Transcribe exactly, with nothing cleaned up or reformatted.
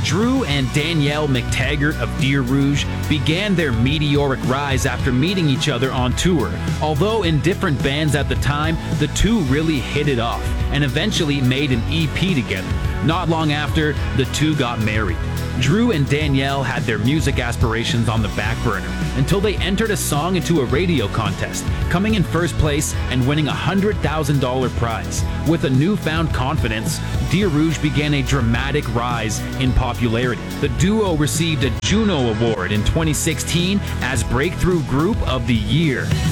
Drew and Danielle McTaggart of Deer Rouge began their meteoric rise after meeting each other on tour. Although in different bands at the time, the two really hit it off and eventually made an E P together. Not long after, the two got married. Drew and Danielle had their music aspirations on the back burner until they entered a song into a radio contest, coming in first place and winning a one hundred thousand dollars prize. With a newfound confidence, Deer Rouge began a dramatic rise in popularity. The duo received a Juno Award in twenty sixteen as Breakthrough Group of the Year.